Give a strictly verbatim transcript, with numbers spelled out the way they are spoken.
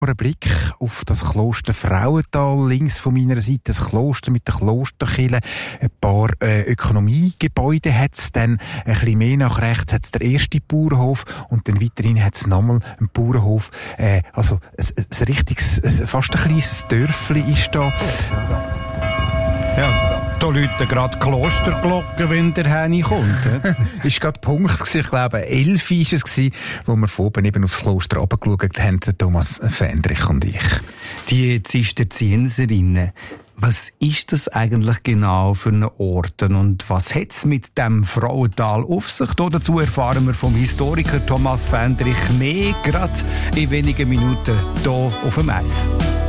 Ein Blick auf das Kloster Frauental. Links von meiner Seite das Kloster mit der Klosterkirche. Ein paar äh, Ökonomiegebäude hat es. Dann ein bisschen mehr nach rechts hat es der erste Bauernhof. Und dann weiterhin hat es nochmal einen Bauernhof. Äh, also ein, ein richtiges, fast ein kleines Dörfli ist da. Ja. Da läuten gerade Klosterglocken, wenn der Häni kommt. Ist gerade der Punkt gewesen, ich glaube, elf war es gewesen, wo wir von oben eben aufs Kloster runtergeschaut haben, Thomas Fendrich und ich. Die Zisterzienserinnen, was ist das eigentlich genau für ein Ort und was hat es mit dem Frauental auf sich? Dazu erfahren wir vom Historiker Thomas Fendrich mehr, gerade in wenigen Minuten hier auf dem Eis.